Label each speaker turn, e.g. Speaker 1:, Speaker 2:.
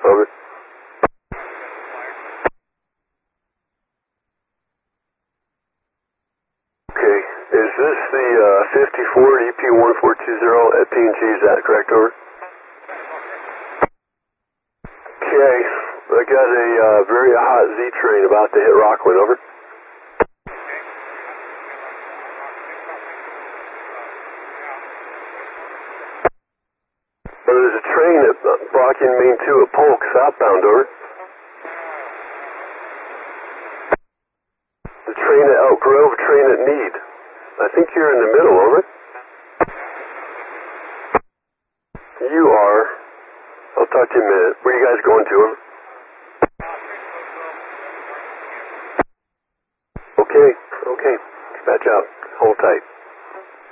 Speaker 1: Over. Okay, is this the 54 EP1420 at P&G, is that correct, over? Okay, I got a very hot Z train about to hit Rockland, over. There's a train at blocking Main 2 at Polk, southbound, over. The train at Elk Grove, train at Need. I think you're in the middle, over. You are. I'll talk to you in a minute. Where are you guys going to, over? Okay. Dispatch out. Hold tight.